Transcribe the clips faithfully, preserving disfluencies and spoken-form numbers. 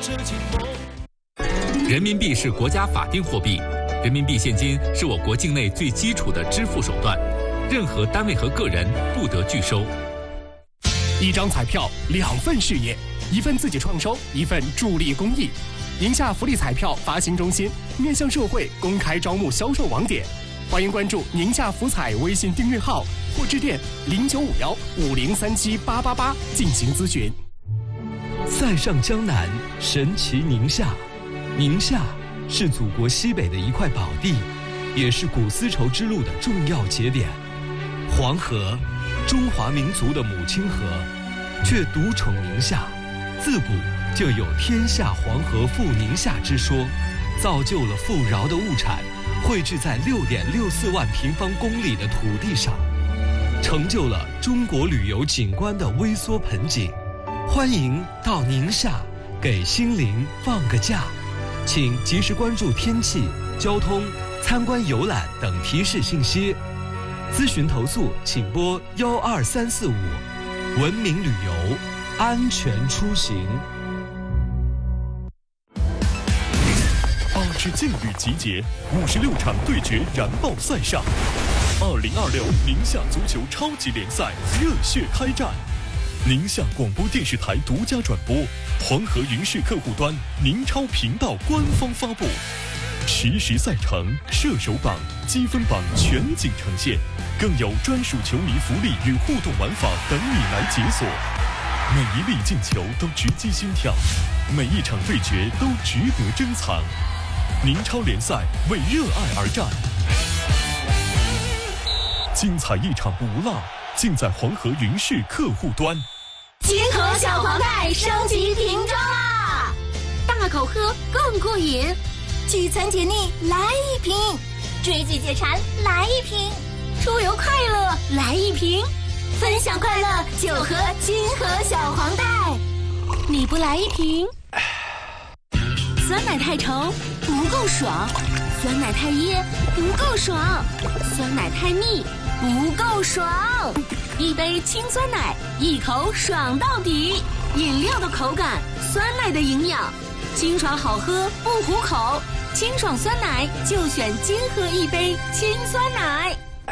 人民币是国家法定货币，人民币现金是我国境内最基础的支付手段，任何单位和个人不得拒收。 一张彩票，两份事业，一份自己创收，一份助力公益。宁夏福利彩票发行中心面向社会公开招募销售网点，欢迎关注宁夏福彩微信订阅号或致电零九五幺五零三七八八八进行咨询。 塞上江南，神奇宁夏。宁夏是祖国西北的一块宝地，也是古丝绸之路的重要节点。黄河，中华民族的母亲河，却独宠宁夏，自古就有天下黄河赴宁夏之说，造就了富饶的物产汇聚在六点六四万平方公里的土地上，成就了中国旅游景观的微缩盆景。欢迎到宁夏给心灵放个假，请及时关注天气、交通、参观游览等提示信息。咨询投诉请拨幺二三四五。文明旅游，安全出行。 八支劲旅集结，五十六场对决燃爆赛上。二零二六宁夏足球超级联赛热血开战。宁夏广播电视台独家转播，黄河云视客户端宁超频道官方发布，实时赛程、射手榜、积分榜全景呈现，更有专属球迷福利与互动玩法等你来解锁。每一粒进球都直击心跳，每一场对决都值得珍藏。宁超联赛为热爱而战，精彩一场不落，尽在黄河云视客户端。 金河小黄袋升级瓶装啦！大口喝更过瘾，聚餐解腻来一瓶，追剧解馋来一瓶，出游快乐来一瓶，分享快乐就喝金河小黄袋。你不来一瓶？酸奶太稠不够爽，酸奶太噎不够爽，酸奶太腻不够爽。一杯清酸奶，一口爽到底。饮料的口感，酸奶的营养，清爽好喝不糊口。清爽酸奶就选金河一杯清酸奶。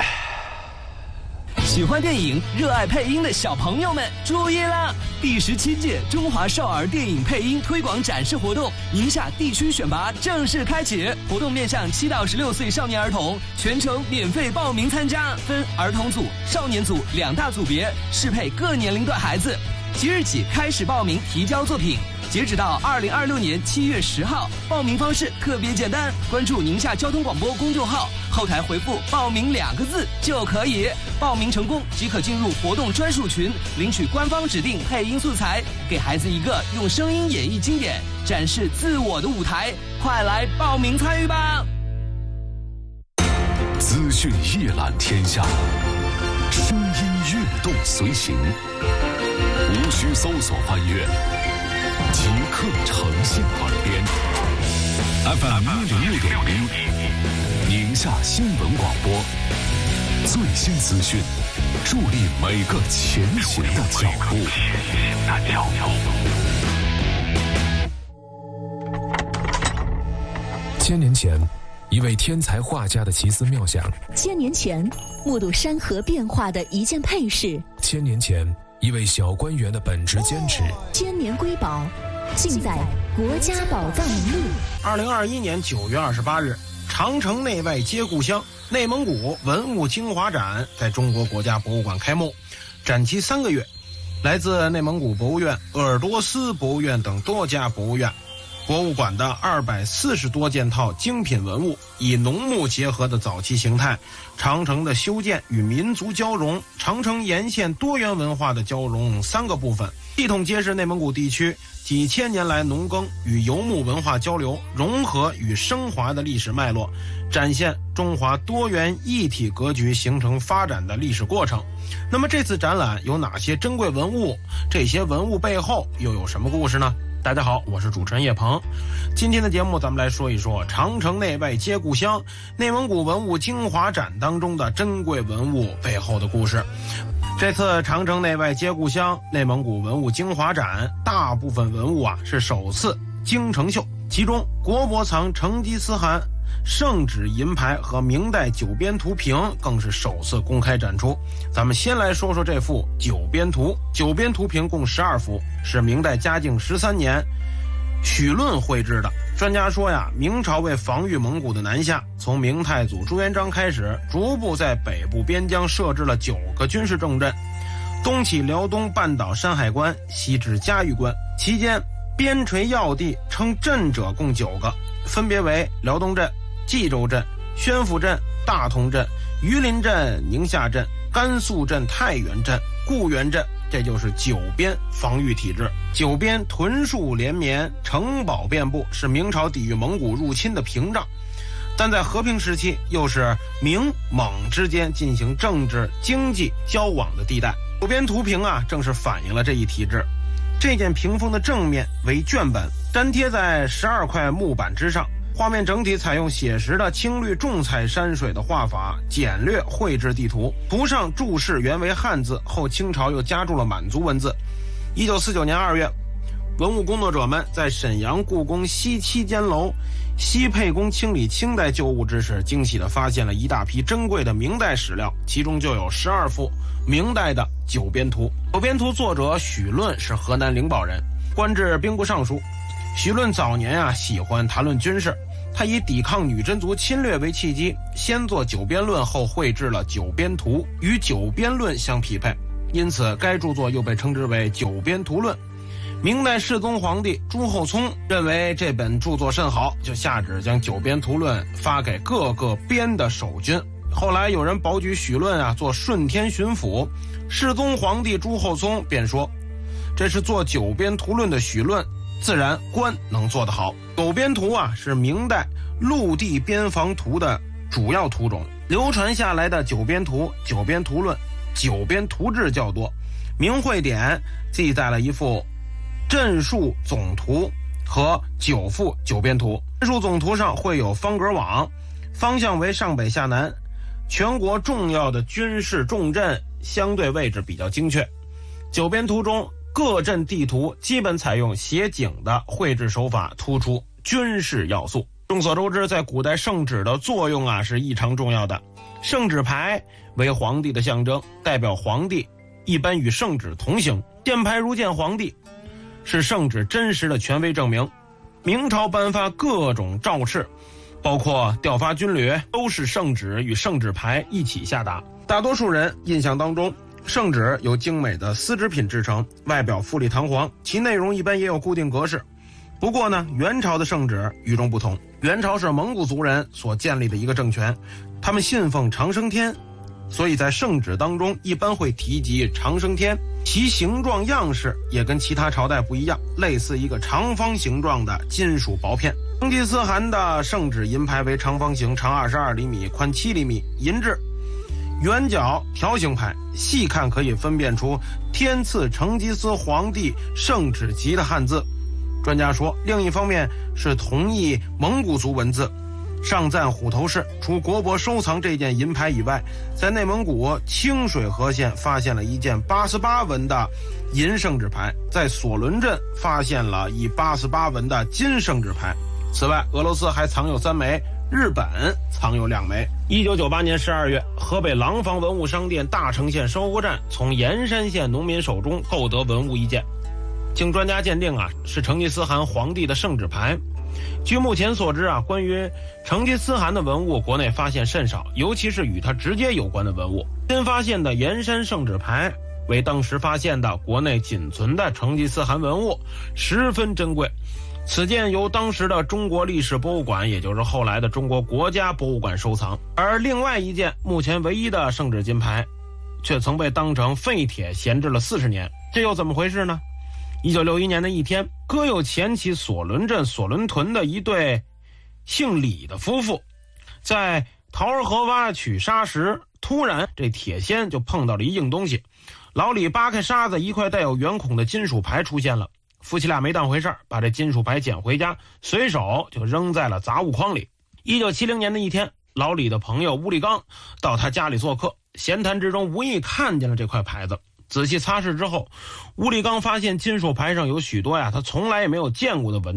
喜欢电影、热爱配音的小朋友们注意了！第十七届中华少儿电影配音推广展示活动宁夏地区选拔正式开启，活动面向七到十六岁少年儿童，全程免费报名参加，分儿童组、少年组两大组别，适配各年龄段孩子。即日起开始报名提交作品，截止到二零二六年七月十号。报名方式特别简单，关注宁夏交通广播公众号，后台回复报名两个字就可以。报名成功即可进入活动专属群，领取官方指定配音素材，给孩子一个用声音演绎经典、展示自我的舞台。快来报名参与吧！ 资讯一览天下，声音跃动随行，无需搜索翻阅，即刻呈现耳边。F M 一零六点一，宁夏新闻广播，最新资讯，助力每个前行的脚步。 千年前，一位天才画家的奇思妙想； 千年前，目睹山河变化的一件配饰； 千年前，一位小官员的本职坚持。 千年瑰宝，尽在国家宝藏名录。 二零二一年九月二十八日，长城内外皆故乡内蒙古文物精华展在中国国家博物馆开幕，展期三个月。来自内蒙古博物院、鄂尔多斯博物院等多家博物院、博物馆的二百四十多件套精品文物，以农牧结合的早期形态，长城的修建与民族交融，长城沿线多元文化的交融三个部分，系统揭示内蒙古地区几千年来农耕与游牧文化交流融合与升华的历史脉络，展现中华多元一体格局形成发展的历史过程。那么这次展览有哪些珍贵文物？这些文物背后又有什么故事呢？大家好，我是主持人叶鹏。今天的节目咱们来说一说长城内外皆故乡内蒙古文物精华展当中的珍贵文物背后的故事。这次长城内外皆故乡内蒙古文物精华展，大部分文物啊是首次京城绣，其中国博藏成吉思汗圣旨银牌和明代九边图屏更是首次公开展出。咱们先来说说这幅九边图。九边图屏共十二幅，是明代嘉靖十三年许论绘制的。专家说呀，明朝为防御蒙古的南下，从明太祖朱元璋开始，逐步在北部边疆设置了九个军事重镇，东起辽东半岛山海关，西至嘉峪关，期间边陲要地称镇者共九个，分别为辽东镇、冀州镇、宣府镇、大同镇、榆林镇、宁夏镇、甘肃镇、太原镇、固原镇。这就是九边防御体制。九边屯戍连绵，城堡遍布，是明朝抵御蒙古入侵的屏障，但在和平时期又是明蒙之间进行政治经济交往的地带。九边图屏啊，正是反映了这一体制。这件屏风的正面为卷本，粘贴在十二块木板之上，画面整体采用写实的青绿重彩山水的画法，简略绘制地图。图上注释原为汉字，后清朝又加注了满族文字。一九四九年二月，文物工作者们在沈阳故宫西七间楼西沛宫清理清代旧物之时，惊喜地发现了一大批珍贵的明代史料，其中就有十二幅明代的九边图。九边图作者许论是河南灵宝人，官至兵部尚书。许论早年啊喜欢谈论军事，他以抵抗女真族侵略为契机，先做九边论，后绘制了九边图，与九边论相匹配，因此该著作又被称之为九边图论。明代世宗皇帝朱厚熜认为这本著作甚好，就下旨将九边图论发给各个边的守军。后来有人保举许论啊做顺天巡抚，世宗皇帝朱厚熜便说，这是做九边图论的许论，自然官能做得好。九边图啊是明代陆地边防图的主要图种，流传下来的九边图、九边图论、九边图志较多。明会典记载了一幅镇戍总图和九幅九边图。镇戍总图上绘有方格网，方向为上北下南，全国重要的军事重镇相对位置比较精确。九边图中各镇地图基本采用写景的绘制手法，突出军事要素。众所周知，在古代圣旨的作用啊是异常重要的。圣旨牌为皇帝的象征，代表皇帝一般与圣旨同行。见牌如见皇帝，是圣旨真实的权威证明。明朝颁发各种诏敕，包括调发军旅，都是圣旨与圣旨牌一起下达。大多数人印象当中，圣旨由精美的丝织品制成，外表富丽堂皇，其内容一般也有固定格式。不过呢，元朝的圣旨与众不同。元朝是蒙古族人所建立的一个政权，他们信奉长生天，所以在圣旨当中一般会提及长生天。其形状样式也跟其他朝代不一样，类似一个长方形状的金属薄片。成吉思汗的圣旨银牌为长方形，长二十二厘米，宽七厘米，银质，圆角条形牌，细看可以分辨出天赐成吉思皇帝圣旨旗的汉字。专家说，另一方面是同意蒙古族文字。上赞虎头市除国博收藏这件银牌以外，在内蒙古清水河县发现了一件八十八文的银圣旨牌，在索伦镇发现了以八十八文的金圣旨牌。此外，俄罗斯还藏有三枚，日本藏有两枚。一九九八年十二月，河北廊坊文物商店大城县收货站从盐山县农民手中购得文物一件，经专家鉴定啊，是成吉思汗皇帝的圣旨牌。据目前所知啊，关于成吉思汗的文物，国内发现甚少，尤其是与他直接有关的文物。新发现的盐山圣旨牌为当时发现的国内仅存的成吉思汗文物，十分珍贵。此件由当时的中国历史博物馆，也就是后来的中国国家博物馆收藏。而另外一件目前唯一的圣旨金牌，却曾被当成废铁闲置了四十年，这又怎么回事呢？一九六一年的一天，搁有前旗索伦镇索伦屯的一对姓李的夫妇，在桃儿河洼取沙时，突然这铁锨就碰到了一硬东西。老李扒开沙子，一块带有圆孔的金属牌出现了。夫妻俩没当回事，把这金属牌捡回家，随手就扔在了杂物筐里。一九七零年的一天，老李的朋友乌力刚到他家里做客，闲谈之中无意看见了这块牌子。仔细擦拭之后，乌力刚发现金属牌上有许多呀他从来也没有见过的文字，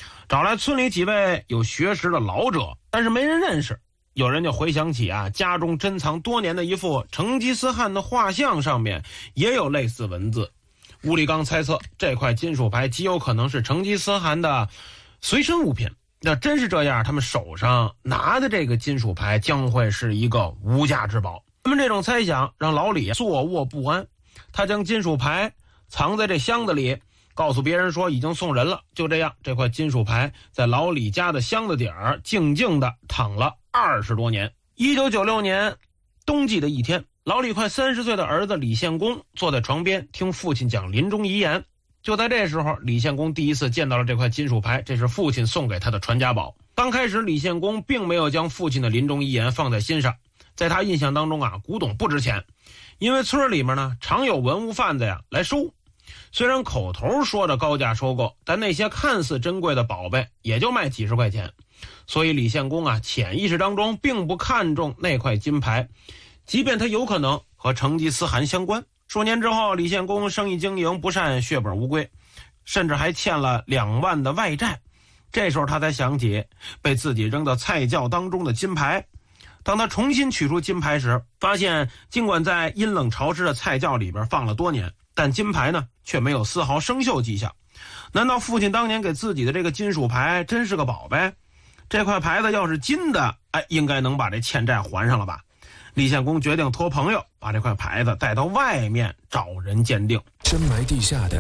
找来村里几位有学识的老者，但是没人认识。有人就回想起啊，家中珍藏多年的一幅成吉思汗的画像，上面也有类似文字。乌里刚猜测，这块金属牌极有可能是成吉思汗的随身物品。要真是这样，他们手上拿的这个金属牌将会是一个无价之宝。他们这种猜想让老李坐卧不安，他将金属牌藏在这箱子里，告诉别人说已经送人了。就这样，这块金属牌在老李家的箱子底儿静静地躺了二十多年。一九九六年冬季的一天，老李快三十岁的儿子李献公坐在床边听父亲讲临终遗言。就在这时候，李献公第一次见到了这块金属牌，这是父亲送给他的传家宝。刚开始李献公并没有将父亲的临终遗言放在心上，在他印象当中啊，古董不值钱，因为村里面呢常有文物贩子呀来收。虽然口头说着高价收购，但那些看似珍贵的宝贝也就卖几十块钱，所以李献公啊潜意识当中并不看重那块金牌，即便它有可能和成吉思汗相关。数年之后，李献公生意经营不善，血本无归，甚至还欠了两万的外债。这时候他才想起被自己扔到菜窖当中的金牌。当他重新取出金牌时，发现尽管在阴冷潮湿的菜窖里边放了多年，但金牌呢却没有丝毫生锈迹象。难道父亲当年给自己的这个金属牌真是个宝贝？这块牌子要是金的，哎，应该能把这欠债还上了吧？李献公决定托朋友把这块牌子带到外面找人鉴定。 深埋地下的